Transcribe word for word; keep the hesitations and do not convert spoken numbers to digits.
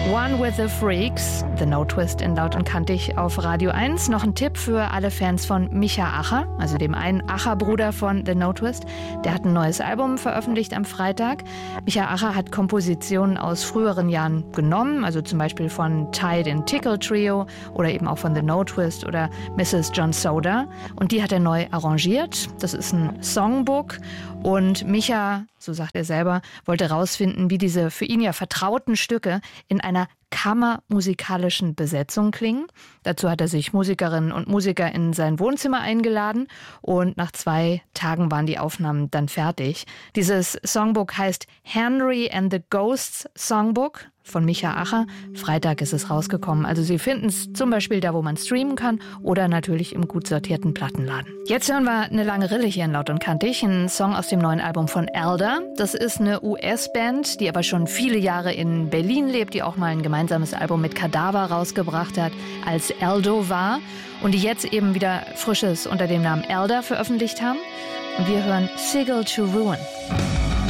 One with the Freaks, The No Twist in Laut und Kantig auf Radio eins. Noch ein Tipp für alle Fans von Micha Acher, also dem einen Acher-Bruder von The No Twist. Der hat ein neues Album veröffentlicht am Freitag. Micha Acher hat Kompositionen aus früheren Jahren genommen, also zum Beispiel von Tide and Tickle Trio oder eben auch von The No Twist oder Missus John Soda. Und die hat er neu arrangiert. Das ist ein Songbook. Und Micha, so sagt er selber, wollte herausfinden, wie diese für ihn ja vertrauten Stücke in einer kammermusikalischen Besetzung klingen. Dazu hat er sich Musikerinnen und Musiker in sein Wohnzimmer eingeladen und nach zwei Tagen waren die Aufnahmen dann fertig. Dieses Songbook heißt Henry and the Ghosts Songbook von Micha Acher. Freitag ist es rausgekommen. Also Sie finden es zum Beispiel da, wo man streamen kann oder natürlich im gut sortierten Plattenladen. Jetzt hören wir eine lange Rille hier in Laut und Kantig, ein Song aus dem neuen Album von Elder. Das ist eine U S-Band, die aber schon viele Jahre in Berlin lebt, die auch mal ein gemeinsames Album mit Kadaver rausgebracht hat, als Eldo war und die jetzt eben wieder Frisches unter dem Namen Elder veröffentlicht haben. Und wir hören Sigil to Ruin.